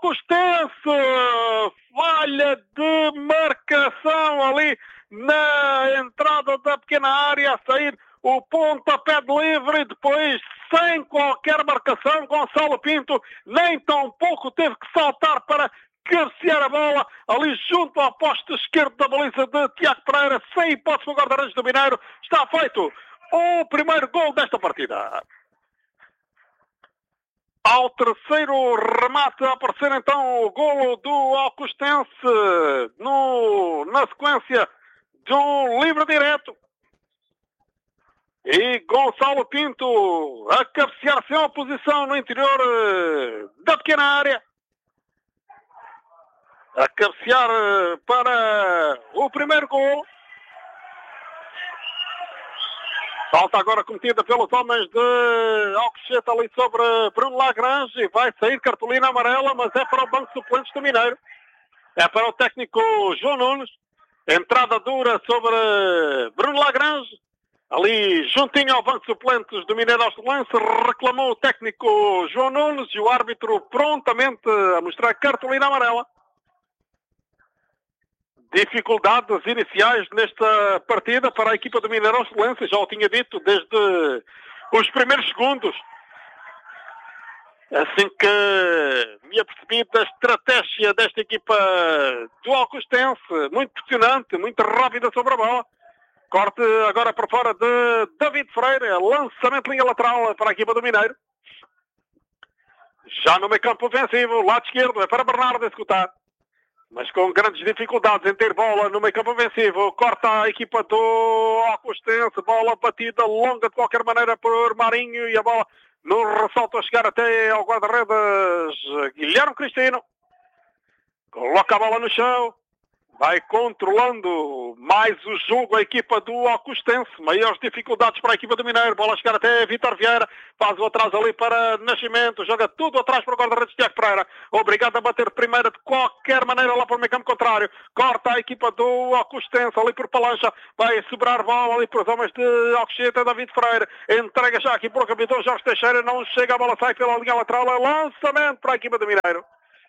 Alcostense, falha de marcação ali na entrada da pequena área, a sair o pontapé de livre, depois sem qualquer marcação, Gonçalo Pinto nem tão pouco teve que saltar para cabecear a bola ali junto ao poste esquerdo da baliza de Tiago Pereira, sem hipótese para o guarda-redes do Mineiro. Está feito o primeiro gol desta partida. Ao terceiro remate a aparecer então o golo do Alcostense na sequência de um livre direto. E Gonçalo Pinto a cabecear-se em oposição no interior da pequena área. A cabecear para o primeiro gol. Falta agora cometida pelos homens de Alcochete ali sobre Bruno Lagrange. E vai sair cartolina amarela, mas é para o banco de suplentes do Mineiro. É para o técnico João Nunes. Entrada dura sobre Bruno Lagrange. Ali juntinho ao banco de suplentes do Mineiro Austelense, reclamou o técnico João Nunes e o árbitro prontamente a mostrar cartolina amarela. Dificuldades iniciais nesta partida para a equipa do Mineiro Austelense, já o tinha dito desde os primeiros segundos. Assim que me apercebi da estratégia desta equipa do Alcostense, muito pressionante, muito rápida sobre a bola. Corte agora para fora de David Freire, lançamento linha lateral para a equipa do Mineiro. Já no meio campo ofensivo, lado esquerdo, é para Bernardo executar. Mas com grandes dificuldades em ter bola no meio campo ofensivo. Corta a equipa do Alcostense, bola batida longa de qualquer maneira por Marinho e a bola no ressalto a chegar até ao guarda-redes Guilherme Cristino. Coloca a bola no chão. Vai controlando mais o jogo a equipa do Alcostense. Maiores dificuldades para a equipa do Mineiro. Bola a chegar até Vítor Vieira. Faz o atraso ali para Nascimento. Joga tudo atrás para o guarda-redes Tiago Pereira. Obrigado a bater primeira de qualquer maneira lá para o meio campo contrário. Corta a equipa do Alcostense ali por Palancha. Vai sobrar bola ali para os homens de Alcochete. David Freire. Entrega já aqui para o capitão Jorge Teixeira. Não chega, a bola sai pela linha lateral. É lançamento para a equipa do Mineiro.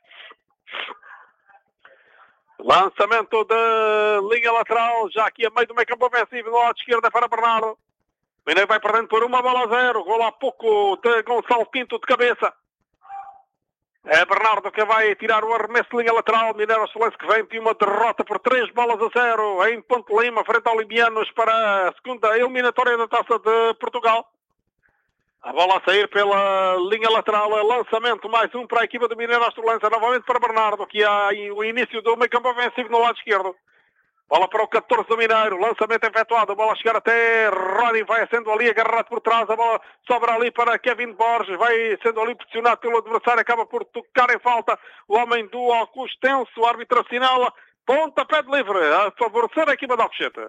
Lançamento de linha lateral, já aqui a meio do meio campo ofensivo, no lado esquerdo é para Bernardo. Mineiro vai perdendo por 1-0, gol há pouco de Gonçalo Pinto de cabeça. É Bernardo que vai tirar o arremesso de linha lateral. Mineiro Austelense que vem de uma derrota por 3-0 em Ponte Lima, frente ao Libianos para a segunda eliminatória da Taça de Portugal. A bola a sair pela linha lateral, lançamento mais um para a equipa do Mineiro Austelense, novamente para Bernardo, que há o início do meio campo ofensivo no lado esquerdo. Bola para o 14 do Mineiro, lançamento efetuado, a bola a chegar até Rony, vai sendo ali agarrado por trás, a bola sobra ali para Kevin Borges, vai sendo ali pressionado pelo adversário, acaba por tocar em falta o homem do Alcostense, o árbitro assinala, pontapé de livre, a favorecer a equipa da Alcochete.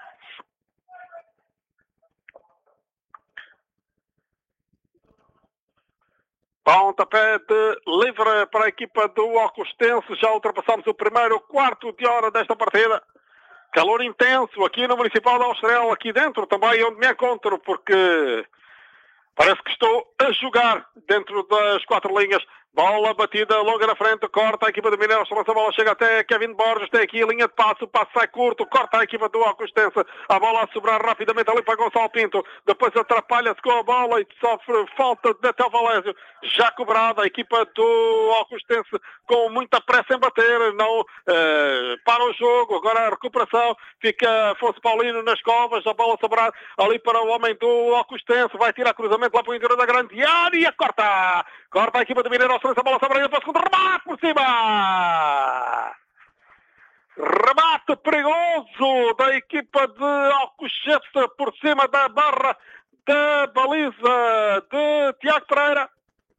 Pontapé de livre para a equipa do Alcostense. Já ultrapassamos o primeiro quarto de hora desta partida. Calor intenso aqui no Municipal de Austrel, aqui dentro também onde me encontro, porque parece que estou a jogar dentro das quatro linhas. Bola batida longa na frente, corta a equipa do Mineiro, a bola chega até Kevin Borges, tem aqui a linha de passo, o passo sai curto, corta a equipa do Alcostense, a bola a sobrar rapidamente ali para Gonçalo Pinto, depois atrapalha-se com a bola e sofre falta de Teo Valésio, já cobrada a equipa do Alcostense com muita pressa em bater, não para o jogo, agora a recuperação, fica Afonso Paulino nas covas, a bola a sobrar ali para o homem do Alcostense, vai tirar cruzamento lá para o interior da grande área, corta a equipa do Mineiro, a bola sobre ele, para o remate por cima! Remate perigoso da equipa de Alcochete por cima da barra da baliza de Tiago Pereira.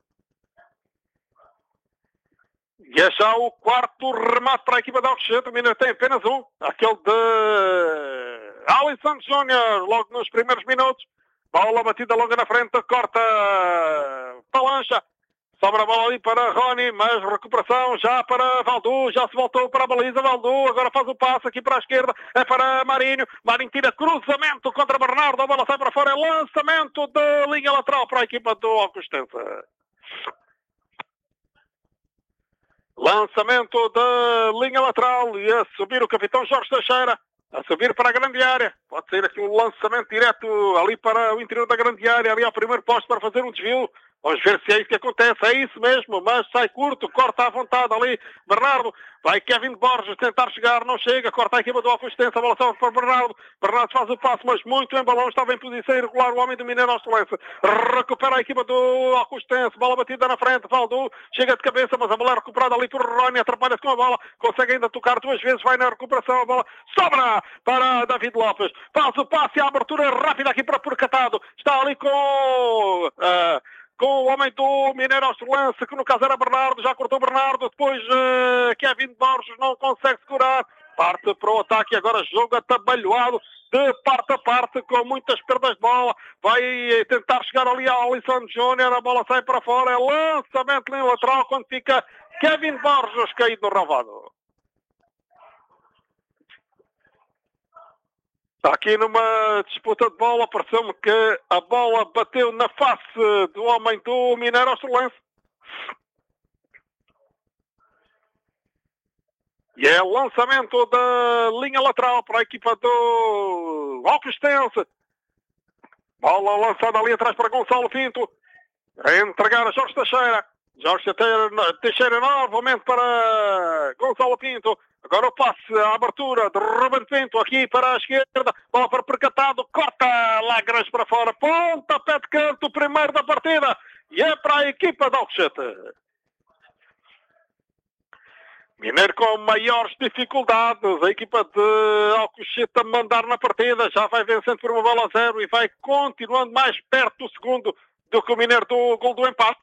E é já o quarto remate para a equipa de Alcochete. O Mineiro tem apenas um, aquele de Alisson Júnior, logo nos primeiros minutos. Bola batida longa na frente, corta Palancha. Sobra a bola ali para Rony, mas recuperação já para Valdu, já se voltou para a baliza, Valdu agora faz o passe aqui para a esquerda, é para Marinho, Marinho tira cruzamento contra Bernardo, a bola sai para fora, é lançamento de linha lateral para a equipa do Alcostense. Lançamento da linha lateral e a subir o capitão Jorge Teixeira. A subir para a grande área. Pode ser aqui um lançamento direto ali para o interior da grande área, ali ao primeiro posto para fazer um desvio. Vamos ver se é isso que acontece. É isso mesmo, mas sai curto, corta à vontade ali. Bernardo, vai Kevin Borges tentar chegar, não chega, corta a equipa do Alcostense, a bola sobe para Bernardo. Bernardo faz o passo, mas muito em balão, estava em posição irregular o homem do Mineiro Ostelense. Recupera a equipa do Alcostense, bola batida na frente, Valdu chega de cabeça, mas a bola é recuperada ali por Rony, atrapalha-se com a bola, consegue ainda tocar duas vezes, vai na recuperação, a bola sobra para David Lopes. Faz o passe, a abertura rápida aqui para Porcatado, está ali com o homem do Mineiro Ostelense, que no caso era Bernardo, já cortou Bernardo, depois Kevin Borges não consegue segurar, parte para o ataque, agora jogo atabalhoado de parte a parte, com muitas perdas de bola, vai tentar chegar ali a Alisson Júnior, a bola sai para fora, é lançamento em lateral, quando fica Kevin Borges caído no relvado. Aqui numa disputa de bola, pareceu-me que a bola bateu na face do homem do Mineiro Ostelense. E é lançamento da linha lateral para a equipa do Alcostense. Bola lançada ali atrás para Gonçalo Pinto. A entregar a Jorge Teixeira. Jorge Teixeira novamente para Gonçalo Pinto. Agora o passe, a abertura de Ruben Pinto aqui para a esquerda. Bola para Percatado, corta Lagrange para fora. Pontapé de canto, o primeiro da partida. E é para a equipa de Alcochete. Mineiro com maiores dificuldades. A equipa de Alcochete a mandar na partida. Já vai vencendo por 1-0 e vai continuando mais perto do segundo do que o Mineiro do gol do empate.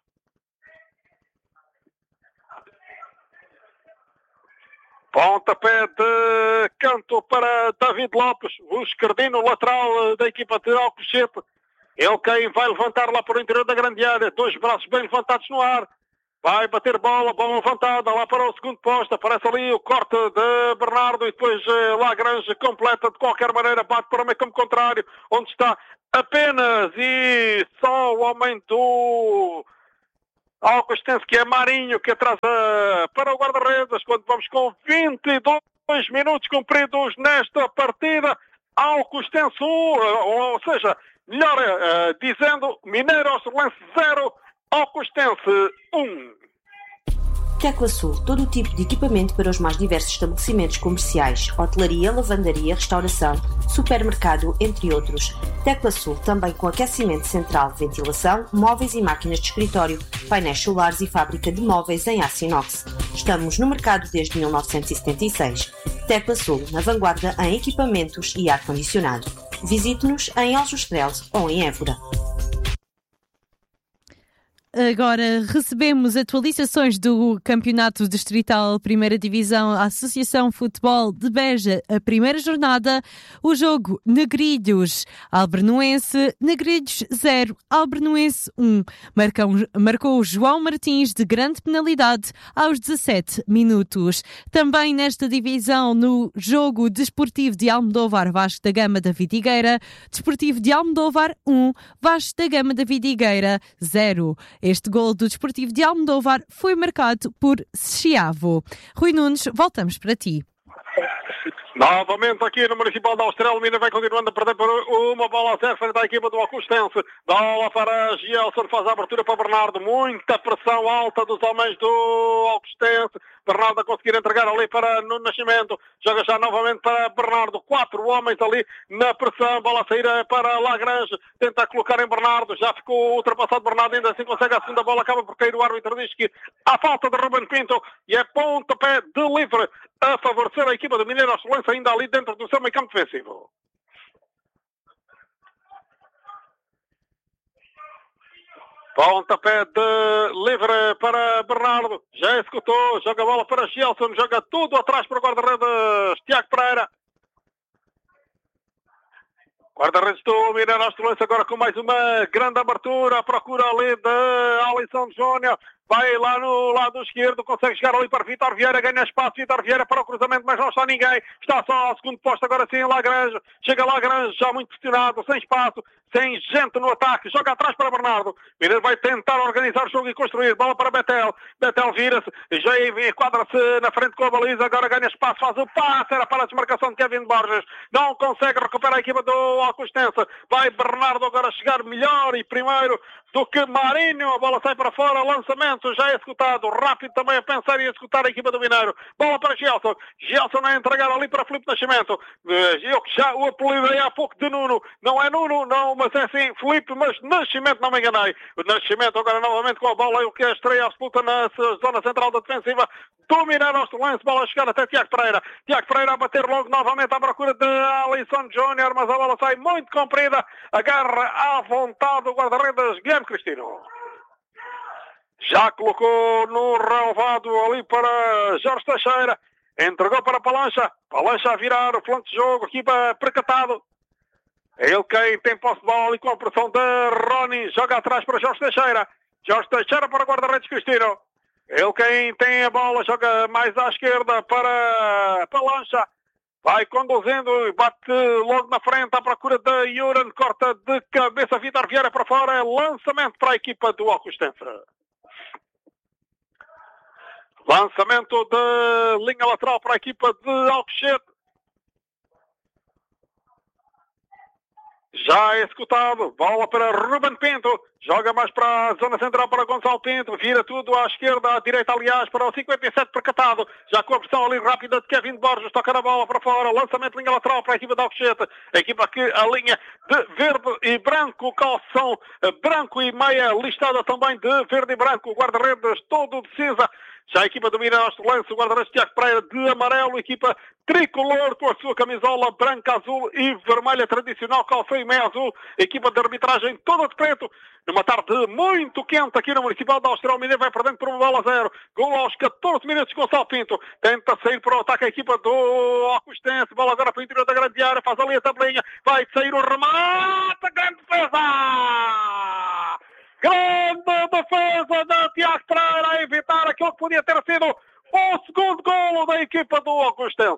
Pontapé de canto para David Lopes, o esquerdino lateral da equipa de Alcochete. Ele quem vai levantar lá para o interior da grande área, dois braços bem levantados no ar. Vai bater bola levantada lá para o segundo posto. Aparece ali o corte de Bernardo e depois Lagrange completa de qualquer maneira, bate para o meio campo contrário, onde está apenas e só o homem do Alcostense, que é Marinho, que atrasa para o guarda-redes, quando vamos com 22 minutos cumpridos nesta partida. Alcostense 1, ou seja, melhor dizendo, Mineiro Ostelense 0, Alcostense 1. Tecla Sul, todo o tipo de equipamento para os mais diversos estabelecimentos comerciais, hotelaria, lavandaria, restauração, supermercado, entre outros. Tecla Sul, também com aquecimento central, ventilação, móveis e máquinas de escritório, painéis solares e fábrica de móveis em aço inox. Estamos no mercado desde 1976. Tecla Sul, na vanguarda em equipamentos e ar-condicionado. Visite-nos em Aljustrel ou em Évora. Agora recebemos atualizações do Campeonato Distrital Primeira Divisão, a Associação Futebol de Beja, a primeira jornada, o jogo Negrilhos, Albernoense, Negrilhos 0, Albernoense 1. Marcou João Martins de grande penalidade aos 17 minutos. Também nesta divisão, no jogo Desportivo de Almodóvar, Vasco da Gama da Vidigueira, Desportivo de Almodóvar 1, Vasco da Gama da Vidigueira 0. Este gol do Desportivo de Almodóvar foi marcado por Chiavo. Rui Nunes, voltamos para ti. Novamente aqui no Municipal de Austrália, o Mineiro vai continuando a perder por uma bola a 0 frente à equipa do Alcostense. Bola para Gielson, faz a abertura para Bernardo. Muita pressão alta dos homens do Alcostense. Bernardo a conseguir entregar ali para Nuno Nascimento. Joga já novamente para Bernardo. 4 homens ali na pressão. Bola a sair para Lagrange. Tenta colocar em Bernardo. Já ficou ultrapassado Bernardo. Ainda assim consegue a segunda bola. Acaba por cair o árbitro. Diz que há falta de Ruben Pinto. E é pontapé de livre a favorecer a equipa do Mineiro Ostelense ainda ali dentro do seu meio campo defensivo. Pontapé de livre para Bernardo. Já executou. Joga a bola para Gielson. Joga tudo atrás para o guarda-redes Tiago Pereira. Guarda-redes do Mineiro Ostelense agora com mais uma grande abertura. Procura ali de Alisson Júnior. Vai lá no lado esquerdo, consegue chegar ali para Vítor Vieira, ganha espaço, Vítor Vieira para o cruzamento, mas não está ninguém. Está só ao segundo posto, agora sim Lagrange. Chega Lagrange, já muito pressionado, sem espaço. sem gente no ataque, joga atrás para Bernardo. Mineiro vai tentar organizar o jogo e construir, bola para Betel. Betel vira-se, já enquadra-se na frente com a baliza, agora ganha espaço, faz o passe, era para a desmarcação de Kevin Borges, não consegue recuperar a equipa do Alcostense. Vai Bernardo agora chegar melhor e primeiro do que Marinho, a bola sai para fora, lançamento já executado, rápido também a pensar em executar a equipa do Mineiro. Bola para Gelson, Gelson a entregar ali para Filipe Nascimento. Eu que já o apelidei há pouco de Nuno, não é Nuno, não, mas é assim, Filipe, mas Nascimento, não me enganei. O Nascimento agora novamente com a bola, o que é a estreia absoluta na zona central da defensiva do Mineiro Ostelense, bola a chegar até Tiago Pereira. Tiago Pereira a bater logo novamente à procura de Alisson Júnior, mas a bola sai muito comprida, agarra à vontade o guarda-redes Guilherme Cristino. Já colocou no relvado ali para Jorge Teixeira, entregou para Palancha, Palancha a virar o flanco de jogo, equipa precatado. É ele quem tem posse de bola e com a pressão de Rony, joga atrás para Jorge Teixeira. Jorge Teixeira para o guarda-redes Cristino. Ele quem tem a bola, joga mais à esquerda para Palancha. Vai conduzindo e bate logo na frente à procura de Yuran. Corta de cabeça Vítor Vieira para fora. Lançamento para a equipa do Alcostense. Lançamento de linha lateral para a equipa de Alcochete. Já executado, bola para Ruben Pinto, joga mais para a zona central para Gonçalo Pinto, vira tudo à esquerda, à direita aliás para o 57 percatado, já com a pressão ali rápida de Kevin Borges, toca na bola para fora, lançamento de linha lateral para a equipa de Alcochete, a equipa que a linha de verde e branco, calção branco e meia listada também de verde e branco, guarda-redes todo de cinza. Já a equipa do Mineiro Ostelense, o guarda-redes Tiago Pereira de amarelo, equipa tricolor com a sua camisola branca, azul e vermelha tradicional, calção e meia azul, equipa de arbitragem toda de preto, numa tarde muito quente aqui no Municipal de Austral. O Mineiro vai perdendo por 1-0, gol aos 14 minutos, Gonçalo Pinto tenta sair para o ataque a equipa do Alcostense, bola agora para o interior da grande área, faz ali a tabelinha, vai sair o remate, grande defesa! Grande defesa de Tiago Pereira a evitar aquilo que podia ter sido o segundo golo da equipa do Alcostense.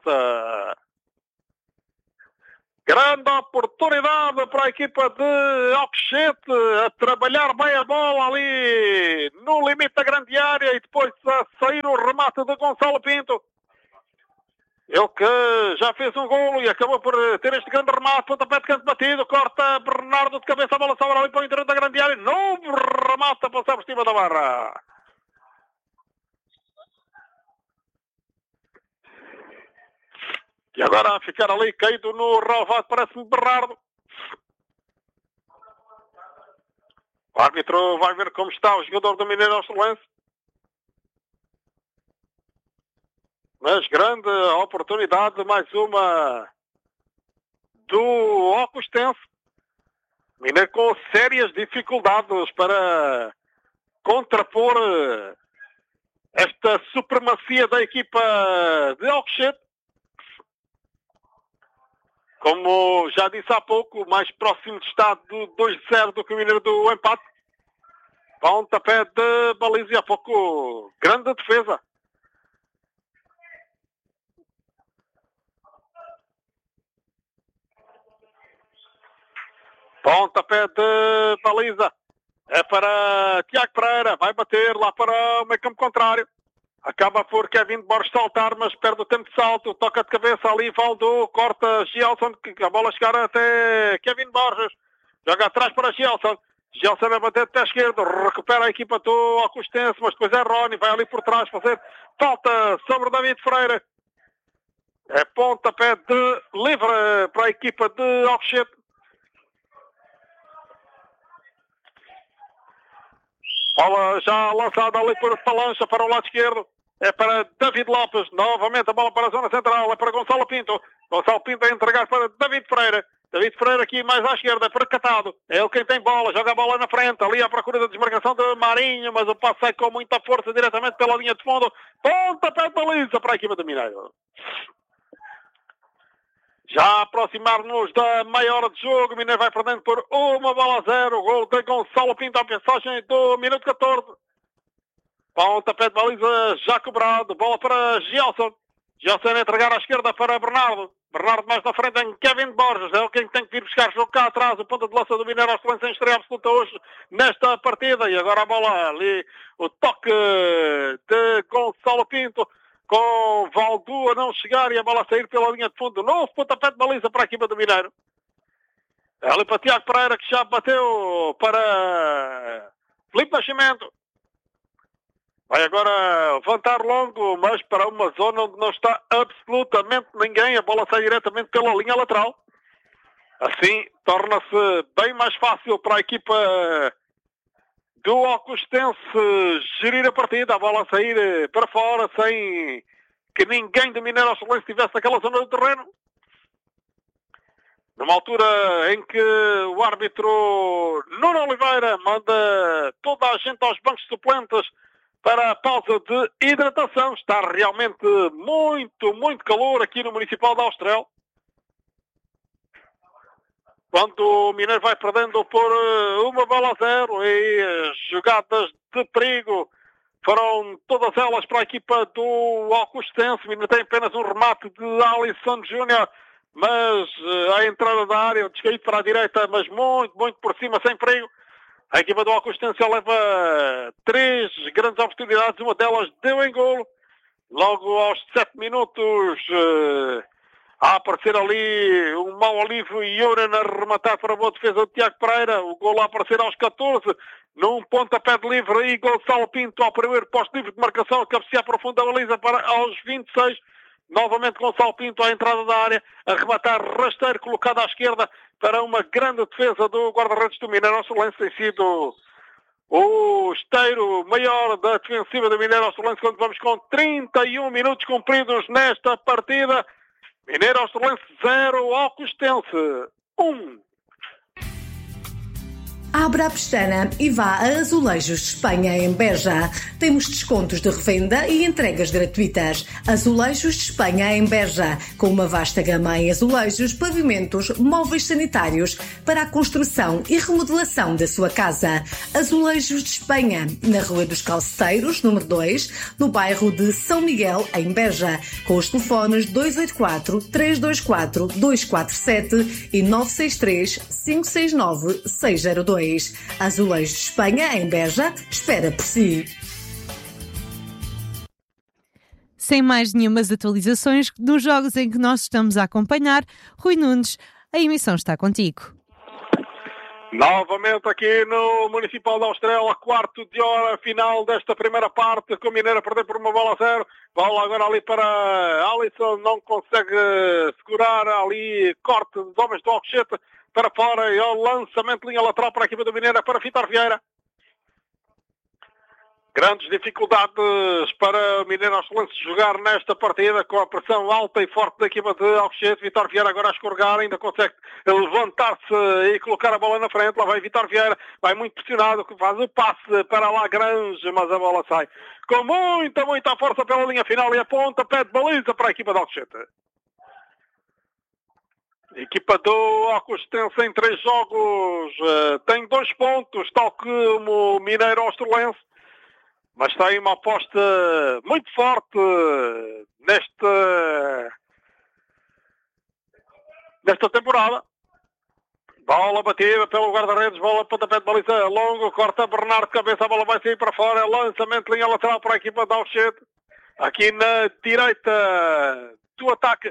Grande oportunidade para a equipa de Alcochete a trabalhar bem a bola ali no limite da grande área e depois a sair o remate de Gonçalo Pinto. Ele que já fez um golo e acabou por ter este grande remate, pontapé de canto batido, corta Bernardo de cabeça, a bola sobra ali para o interior da grande área, novo remate a passar por cima da barra. E agora a ficar ali caído no relvado, parece-me Bernardo. O árbitro vai ver como está o jogador do Mineiro Ostelense. Mas grande oportunidade, mais uma do Alcostense. Mineiro com sérias dificuldades para contrapor esta supremacia da equipa de Alcochete. Como já disse há pouco, mais próximo de estar do 2-0 do que o Mineiro do empate. Pontapé de baliza e há pouco grande defesa. Pontapé de baliza. É para Tiago Pereira. Vai bater lá para o meio campo contrário. Acaba por Kevin Borges saltar, mas perde o tempo de salto. Toca de cabeça ali, Valdo. Corta Gelson, que a bola chegar até Kevin Borges. Joga atrás para Gelson. Gelson a bater até a esquerda. Recupera a equipa do Alcostense, mas depois é Rony. Vai ali por trás fazer falta sobre David Freire. É pontapé de livre para a equipa de Alcochete. Bola já lançada ali por Palancha para o lado esquerdo. É para David Lopes. Novamente a bola para a zona central. É para Gonçalo Pinto. Gonçalo Pinto a entregar para David Freire. David Freire aqui mais à esquerda, percatado. É ele quem tem bola. Joga a bola na frente. Ali à procura da desmarcação de Marinho. Mas o passe sai com muita força diretamente pela linha de fundo. Pontapé de baliza para a equipa do Mineiro. Já a aproximar-nos da meia hora de jogo, o Mineiro vai perdendo por 1-0. Gol de Gonçalo Pinto à passagem do minuto 14. Pontapé de baliza já cobrado. Bola para Gelson. Gelson a entregar à esquerda para Bernardo. Bernardo mais na frente em Kevin Borges. É quem tem que vir buscar jogo cá atrás. O ponta de lança do Mineiro Ostelense em estreia absoluta hoje nesta partida. E agora a bola ali. O toque de Gonçalo Pinto com Valdu a não chegar e a bola a sair pela linha de fundo. Novo pontapé de baliza para a equipa do Mineiro. Ali para Tiago Pereira que já bateu para Filipe Nascimento. Vai agora levantar longo, mas para uma zona onde não está absolutamente ninguém. A bola sai diretamente pela linha lateral. Assim, torna-se bem mais fácil para a equipa do Alcostense gerir a partida. A bola a sair para fora, sem que ninguém do Mineiro Ostelense estivesse naquela zona do terreno. Numa altura em que o árbitro Nuno Oliveira manda toda a gente aos bancos suplentes para a pausa de hidratação. Está realmente muito calor aqui no Municipal de Austrel. Quando o Mineiro vai perdendo por 1-0 e as jogadas de perigo foram todas elas para a equipa do Alcostense. O Mineiro tem apenas um remate de Alisson Júnior, mas a entrada da área, descaído para a direita, mas muito por cima, sem perigo. A equipa do Alcostense leva 3 grandes oportunidades, uma delas deu em golo. Logo aos 7 minutos, a aparecer ali um mau alívio e Yuran a rematar para a boa defesa do Tiago Pereira. O golo a aparecer aos 14, num pontapé de livre e Gonçalo Pinto ao primeiro posto livre de marcação, a cabecear para o fundo da baliza para aos 26. Novamente Gonçalo Pinto à entrada da área, a rematar rasteiro colocado à esquerda para uma grande defesa do guarda-redes do Mineiro Ostelense. Tem sido o esteiro maior da defensiva do Mineiro Ostelense quando vamos com 31 minutos cumpridos nesta partida. Mineiro Ostelense 0, Alcostense 1. Abra a pestana e vá a Azulejos de Espanha em Beja. Temos descontos de revenda e entregas gratuitas. Azulejos de Espanha em Beja, com uma vasta gama em azulejos, pavimentos, móveis sanitários para a construção e remodelação da sua casa. Azulejos de Espanha, na Rua dos Calceteiros, número 2, no bairro de São Miguel, em Beja, com os telefones 284 324 247 e 963 569 602. Azulejos de Espanha, em Beja, espera por si. Sem mais nenhumas atualizações nos jogos em que nós estamos a acompanhar, Rui Nunes, a emissão está contigo. Novamente aqui no Municipal de Austrel, a quarto de hora final desta primeira parte, com o Mineiro a perder por 1-0. Bola agora ali para Alisson, não consegue segurar ali, corte dos homens do Alcochete para fora e o lançamento de linha lateral para a equipa do Mineiro, para Vítor Vieira. Grandes dificuldades para o Mineiro Ostelense jogar nesta partida, com a pressão alta e forte da equipa de Alcochete. Vítor Vieira agora a escorregar, ainda consegue levantar-se e colocar a bola na frente. Lá vai Vítor Vieira, vai muito pressionado, faz o passe para Lagrange, mas a bola sai com muita força pela linha final e aponta, pede baliza para a equipa de Alcochete. A equipa do Alcostense em 3 jogos tem 2 pontos, tal como o Mineiro Ostelense, mas tem uma aposta muito forte nesta temporada. Bola batida pelo guarda-redes, bola pontapé de baliza longo, corta Bernardo, cabeça, a bola vai sair para fora, lançamento, linha lateral para a equipa de Alcochete. Aqui na direita do ataque.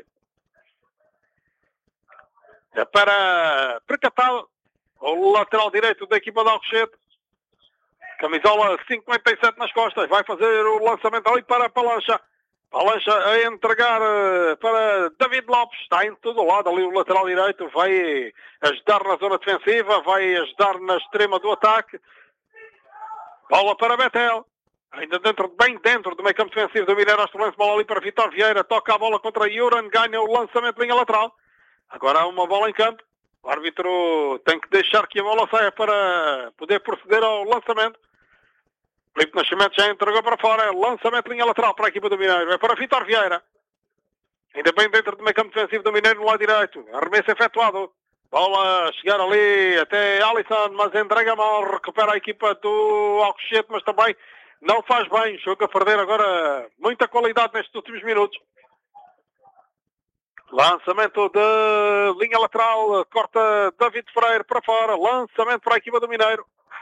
É para Precatado, o lateral direito da equipa de Alcochete. Camisola 57 nas costas, vai fazer o lançamento ali para Palancha. Palancha a entregar para David Lopes, está em todo lado ali o lateral direito, vai ajudar na zona defensiva, vai ajudar na extrema do ataque. Bola para Betel, ainda bem dentro do meio campo defensivo do Mineiro Ostelense, bola ali para Vítor Vieira, toca a bola contra Yuran, ganha o lançamento de linha lateral. Agora há uma bola em campo. O árbitro tem que deixar que a bola saia para poder proceder ao lançamento. Filipe Nascimento já entregou para fora. Lançamento de linha lateral para a equipa do Mineiro. É para Vítor Vieira. Ainda bem dentro do meio campo defensivo do Mineiro no lado direito. Arremesso efetuado. Bola a chegar ali até Alisson, mas entrega mal. Recupera a equipa do Alcochete, mas também não faz bem. Jogo a perder agora muita qualidade nestes últimos minutos. Lançamento de linha lateral, corta David Freire para fora, lançamento para a equipa do Mineiro.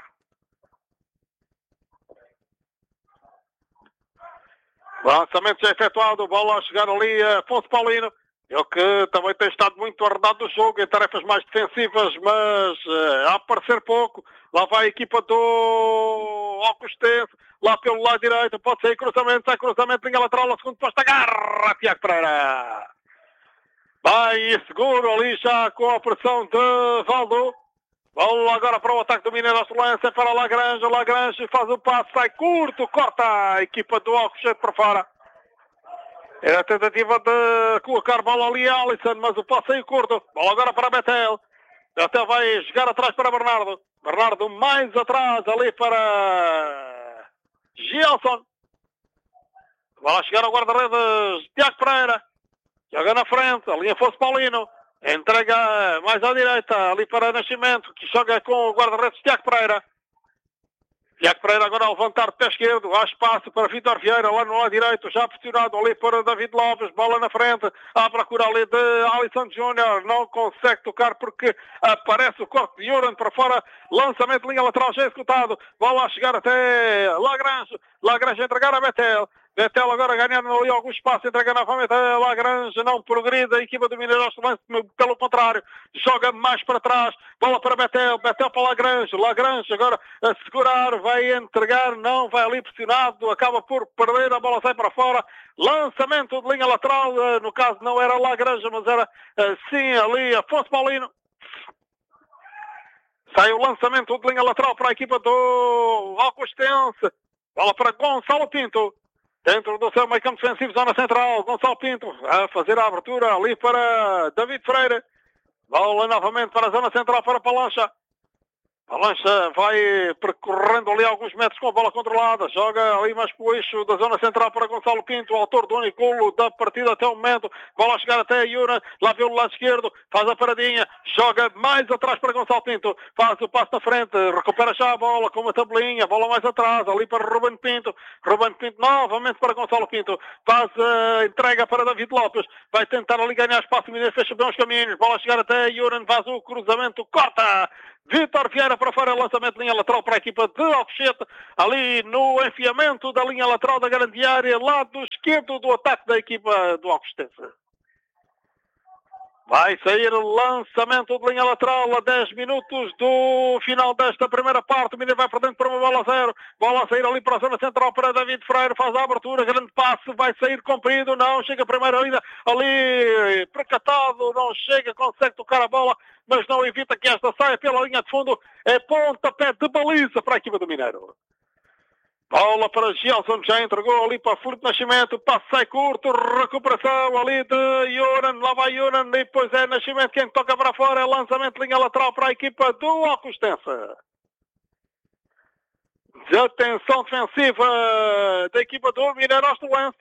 Lançamento já efetuado, bola a chegar ali a Afonso Paulino. Ele que também tem estado muito arredado do jogo em tarefas mais defensivas, mas a aparecer pouco. Lá vai a equipa do Alcostense, lá pelo lado direito, pode sair cruzamento, sai cruzamento, linha lateral, a segundo posto, agarra Tiago Pereira. Vai seguro ali já com a pressão de Valdo. Bola agora para o ataque do Mineiro, lança para Lagrange, Lagrange faz o passo, sai curto, corta a equipa do Alcochete para fora. Era a tentativa de colocar bola ali a Alisson, mas o passo saiu curto. Bola agora para Betel. Betel vai jogar atrás para Bernardo. Bernardo mais atrás ali para Gilson. Bola a chegar ao guarda-redes Tiago Pereira. Joga na frente, ali Afonso Paulino. Entrega mais à direita, ali para Nascimento, que joga com o guarda-redes Tiago Pereira. Tiago Pereira agora a levantar de pé esquerdo, há espaço para Vítor Vieira, lá no lado direito, já pressionado ali para David Lopes, bola na frente, à procura ali de Alisson Júnior, não consegue tocar porque aparece o corte de Uran para fora, lançamento de linha lateral já executado, bola a chegar até Lagrange, Lagrange entregar a Betel. Betel agora ganhando ali algum espaço, entrega novamente a Lagrange, não progride a equipa do Mineiro, pelo contrário, joga mais para trás, bola para Betel, Betel para Lagrange, Lagrange agora a segurar, vai entregar, não, vai ali pressionado, acaba por perder, a bola sai para fora, lançamento de linha lateral, no caso não era Lagrange, mas era sim ali Afonso Paulino. Sai o lançamento de linha lateral para a equipa do Alcostense, bola para Gonçalo Pinto. Dentro do seu meio campo defensivo, zona central, Gonçalo Pinto a fazer a abertura ali para David Freire. Bola novamente para a zona central para Palancha. Palancha vai percorrendo ali alguns metros com a bola controlada. Joga ali mais para o eixo da zona central para Gonçalo Pinto, autor do único golo da partida até o momento. Bola a chegar até a Yura, lá vê o lado esquerdo, faz a paradinha, joga mais atrás para Gonçalo Pinto, faz o passo na frente, recupera já a bola com uma tabelinha, bola mais atrás, ali para Ruben Pinto. Ruben Pinto novamente para Gonçalo Pinto, faz a entrega para David Lopes, vai tentar ali ganhar espaço, o Mineiro fecha bem os caminhos, bola a chegar até a Yura, faz o cruzamento, corta! Vítor Vieira para fora, lançamento de linha lateral para a equipa de Alcochete, ali no enfiamento da linha lateral da grande área, lado esquerdo do ataque da equipa do Alcochete. Vai sair lançamento de linha lateral a 10 minutos do final desta primeira parte. O Mineiro vai para dentro para uma bola a zero. Bola a sair ali para a zona central para David Freire. Faz a abertura, grande passe, vai sair comprido. Não, chega primeiro ali precatado, não chega, consegue tocar a bola, mas não evita que esta saia pela linha de fundo. É pontapé de baliza para a equipa do Mineiro. Bola para Gilson, já entregou ali para Furto Nascimento, passo sai curto, recuperação ali de Yuran, lá vai Yuran, depois é Nascimento quem toca para fora, lançamento de linha lateral para a equipa do Alcostense. Desatenção defensiva da equipa do Mineiro Ostelense.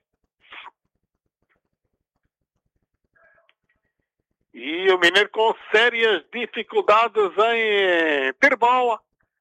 E o Mineiro com sérias dificuldades em ter bola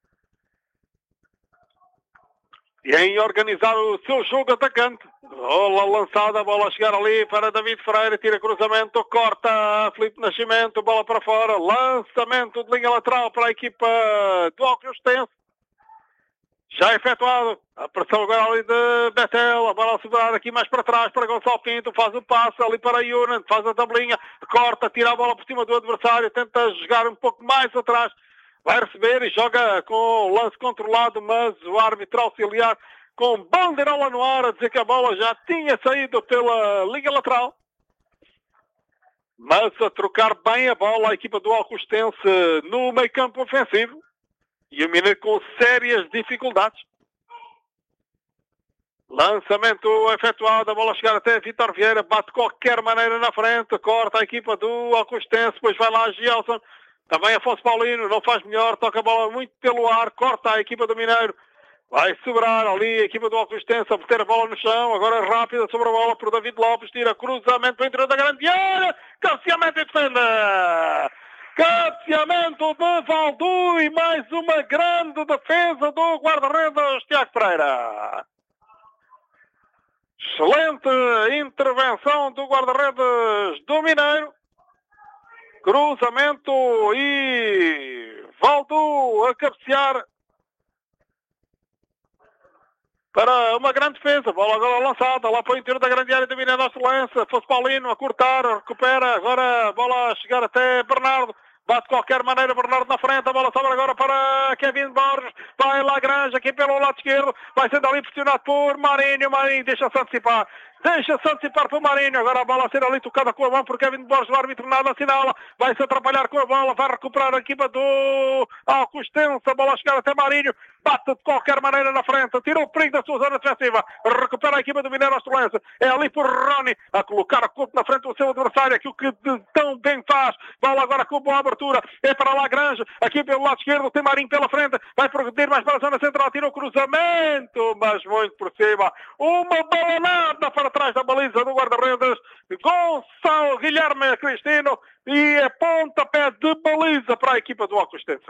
e em organizar o seu jogo atacante. Bola lançada, bola a chegar ali para David Freire, tira cruzamento, corta Filipe Nascimento, bola para fora, lançamento de linha lateral para a equipa do Alcostense. Já efetuado, a pressão agora ali de Betel, a bola a sobrar aqui mais para trás para Gonçalo Pinto, faz o passe ali para Yunan, faz a tabelinha, corta, tira a bola por cima do adversário, tenta jogar um pouco mais atrás. Vai receber e joga com o lance controlado, mas o árbitro auxiliar com bandeirola no ar a dizer que a bola já tinha saído pela linha lateral. Mas a trocar bem a bola a equipa do Alcostense no meio campo ofensivo. E o Mineiro com sérias dificuldades. Lançamento efetuado, a bola a chegar até Vítor Vieira, bate de qualquer maneira na frente, corta a equipa do Alcostense, depois vai lá Gilson. Também Afonso Paulino, não faz melhor, toca a bola muito pelo ar, corta a equipa do Mineiro. Vai sobrar ali a equipa do Alcostense a meter a bola no chão, agora rápida sobre a bola por David Lopes, tira cruzamento para o interior da grande área, cabeceamento e defenda! Cabeceamento de Valdu e mais uma grande defesa do guarda-redes Tiago Pereira. Excelente intervenção do guarda-redes do Mineiro. Cruzamento e voltou a cabecear para uma grande defesa. Bola agora lançada lá para o interior da grande área do Mineiro. Lança, fosse Paulino a cortar, recupera. Agora a bola a chegar até Bernardo. Bate de qualquer maneira Bernardo na frente. A bola sobra agora para Kevin Borges. Vai Lagrange aqui pelo lado esquerdo. Vai sendo ali pressionado por Marinho. Marinho deixa-se antecipar. Deixa-se antecipar para o Marinho. Agora a bola a ser ali tocada com a mão por Kevin Borges. O árbitro nada assinala. Vai-se atrapalhar com a bola. Vai recuperar a equipa do Alcostense. A bola a chegar até Marinho. Bate de qualquer maneira na frente. Tirou o perigo da sua zona defensiva. Recupera a equipa do Mineiro Ostelense. É ali por Rony a colocar a corpo na frente do seu adversário. Aquilo que tão bem faz. Bola agora com boa abertura. É para Lagrange. Aqui pelo lado esquerdo tem Marinho pela frente. Vai progredir mais para a zona central. Tira o cruzamento. Mas muito por cima. Uma bola nada para trás da baliza do guarda-redes Gonçalo Guilherme Cristino. E é pontapé de baliza para a equipa do Alcostense.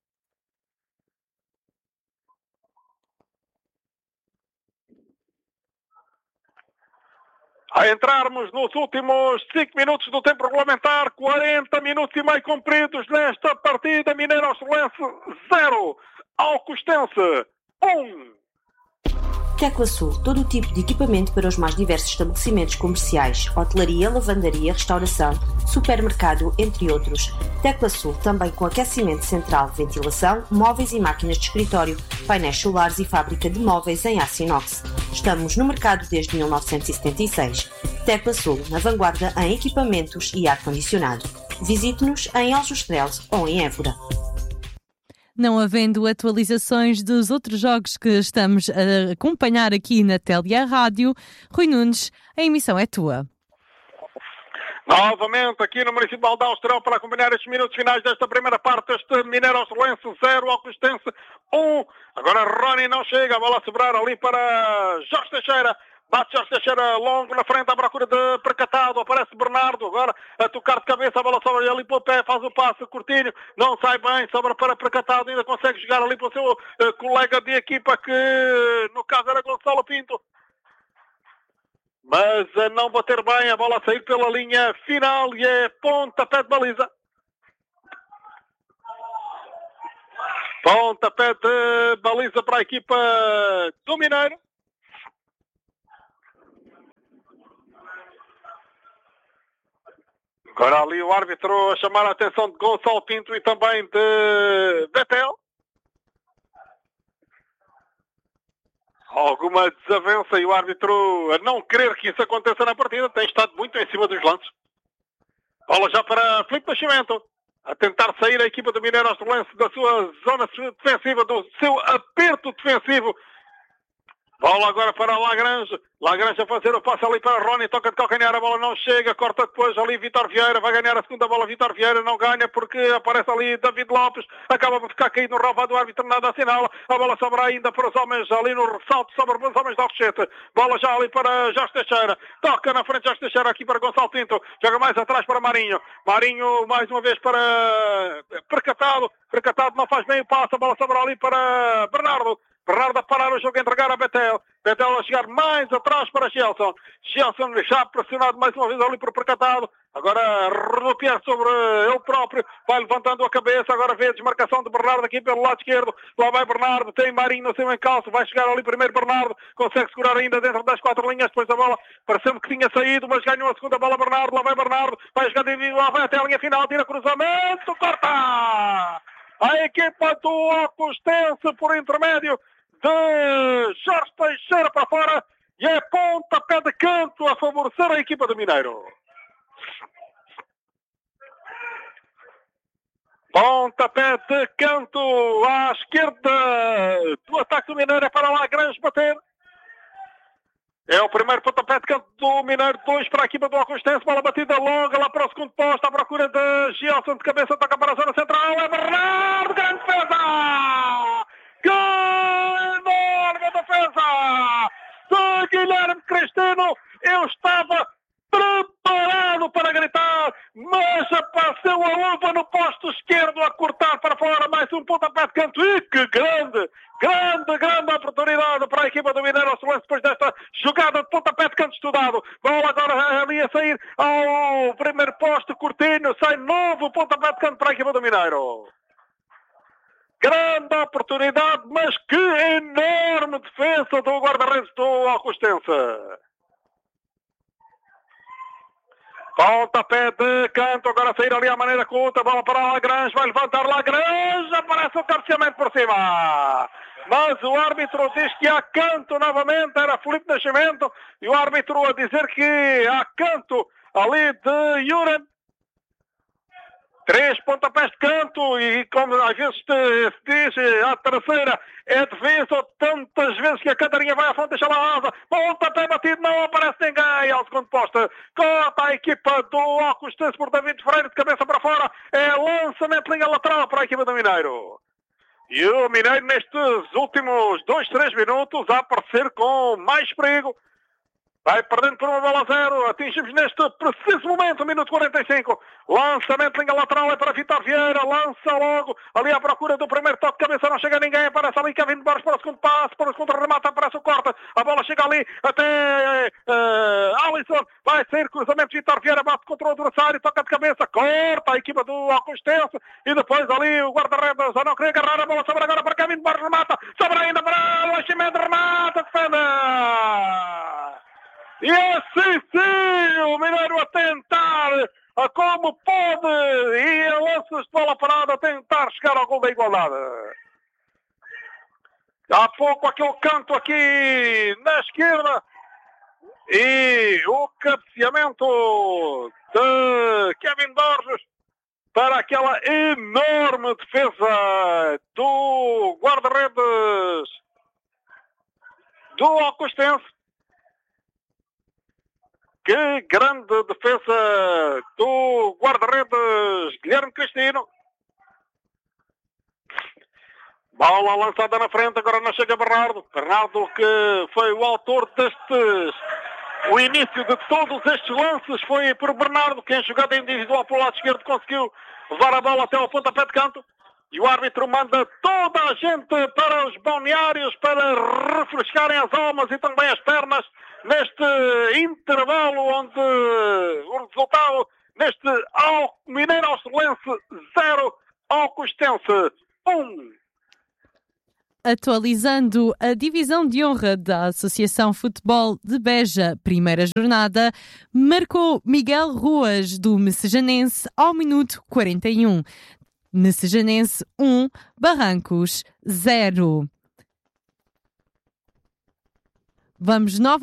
A entrarmos nos últimos 5 minutos do tempo regulamentar, 40 minutos e meio cumpridos nesta partida. Mineiro Ostelense 0, Alcostense 1. Tecla Sul, todo o tipo de equipamento para os mais diversos estabelecimentos comerciais, hotelaria, lavandaria, restauração, supermercado, entre outros. Tecla Sul, também com aquecimento central, ventilação, móveis e máquinas de escritório, painéis solares e fábrica de móveis em aço inox. Estamos no mercado desde 1976. Tecla Sul, na vanguarda em equipamentos e ar-condicionado. Visite-nos em Aljustrel ou em Évora. Não havendo atualizações dos outros jogos que estamos a acompanhar aqui na Telia Rádio, Rui Nunes, a emissão é tua. Novamente aqui no Municipal de Austral para acompanhar estes minutos finais desta primeira parte. Este Mineiro Ostelense 0, Alcostense 1. Agora Rony não chega, a bola a sobrar ali para Jorge Teixeira. Bate Jorge Teixeira longo na frente à procura de Percatado. Aparece Bernardo agora a tocar de cabeça. A bola sobra ali para o pé. Faz o passe curtinho. Não sai bem. Sobra para Percatado. Ainda consegue jogar ali para o seu colega de equipa que no caso era Gonçalo Pinto. Mas a não bater bem. A bola a sair pela linha final e é pontapé de baliza. Pontapé de baliza para a equipa do Mineiro. Agora ali o árbitro a chamar a atenção de Gonçalo Pinto e também de Betel. Alguma desavença e o árbitro a não querer que isso aconteça na partida. Tem estado muito em cima dos lances. Bola já para Filipe Nascimento. A tentar sair a equipa do Mineiro Ostelense da sua zona defensiva, do seu aperto defensivo. Bola agora para Lagrange. Lagrange a fazer o passe ali para Rony. Toca de calcanhar. A bola não chega. Corta depois ali Vítor Vieira. Vai ganhar a segunda bola. Vítor Vieira não ganha porque aparece ali David Lopes. Acaba por ficar caído no relvado do árbitro. Nada assinala. A bola sobra ainda para os homens ali no ressalto. Sobra para os homens do Alcochete. Bola já ali para Jorge Teixeira. Toca na frente Jorge Teixeira aqui para Gonçalo Pinto. Joga mais atrás para Marinho. Marinho mais uma vez para Percatado. Percatado não faz bem o passe. A bola sobra ali para Bernardo. Bernardo a parar o jogo a entregar a Betel. Betel a chegar mais atrás para Gelson. Gelson já pressionado mais uma vez ali por Percatado. Agora rodopiar sobre ele próprio. Vai levantando a cabeça. Agora vê a desmarcação de Bernardo aqui pelo lado esquerdo. Lá vai Bernardo. Tem Marinho no seu encalço. Vai chegar ali primeiro Bernardo. Consegue segurar ainda dentro das 4 linhas. Depois da bola pareceu-me que tinha saído. Mas ganhou a segunda bola Bernardo. Lá vai Bernardo. Vai jogar lá vai até a linha final. Tira cruzamento. Corta! A equipa do Alcostense por intermédio de Jorge Teixeira para fora e é pontapé de canto a favorecer a equipa do Mineiro. Pontapé de canto à esquerda do ataque do Mineiro é para Lagrange bater. É o primeiro pontapé de canto do Mineiro, 2 para a equipa do Alcostense, bola batida longa lá para o segundo posto, à procura de Gelson de cabeça, toca para a zona central, é Bernardo, grande defesa! Enorme defesa de Guilherme Cristino. Eu estava preparado para gritar, mas apareceu a luva no posto esquerdo a cortar para fora mais um pontapé de canto. E que grande Grande oportunidade para a equipa do Mineiro Ocelense depois desta jogada de pontapé de canto estudado. Bola agora ali a sair ao primeiro poste. Coutinho sai novo pontapé de canto para a equipa do Mineiro. Grande oportunidade, mas que enorme defesa do guarda-redes do Alcostense. Pontapé de canto, agora a sair ali à maneira curta, bola para a Lagrange, vai levantar Lagrange, aparece o cabeceamento por cima. Mas o árbitro diz que há canto novamente, era Filipe Nascimento, e o árbitro a dizer que há canto ali de Yuran. 3 pontapés de canto e como às vezes se diz, a terceira é defesa, tantas vezes que a Cantarinha vai à frente, deixa lá a asa, pontapé batido, não aparece ninguém ao segundo poste, corta a equipa do Alcostense por David Freire de cabeça para fora, é lançamento de linha lateral para a equipa do Mineiro. E o Mineiro nestes últimos 2-3 minutos a aparecer com mais perigo. Vai perdendo por 1-0, atingimos neste preciso momento, minuto 45. Lançamento de linha lateral é para Vitor Vieira, lança logo ali à procura do primeiro toque de cabeça, não chega ninguém, aparece ali Kevin Borges para o segundo passo, para o segundo remate, aparece o corte, a bola chega ali até Alisson, vai sair cruzamento, Vitor Vieira bate contra o adversário, toca de cabeça, corta a equipa do Alcostense e depois ali o guarda-redes, não queria agarrar a bola, sobra agora para Kevin Borges, remata, sobra ainda para o Nascimento, remata, defende! E assim sim, o Mineiro a tentar, como pode, e a lanças de bola parada a tentar chegar ao gol da igualdade. Há pouco aquele canto aqui na esquerda e o cabeceamento de Kevin Borges para aquela enorme defesa do guarda-redes do Alcostense. Que grande defesa do guarda-redes Guilherme Cristino. Bola lançada na frente, agora não chega Bernardo. Bernardo que foi o autor destes... O início de todos estes lances foi por Bernardo, que em jogada individual pelo lado esquerdo conseguiu levar a bola até ao pontapé de canto. E o árbitro manda toda a gente para os balneários para refrescarem as almas e também as pernas neste intervalo onde o resultado neste Mineiro Ocelense 0, Alcostense 1. Atualizando a divisão de honra da Associação Futebol de Beja, primeira jornada, marcou Miguel Ruas do Messejanense ao minuto 41. Messejanense 1, Barrancos 0. Vamos novamente.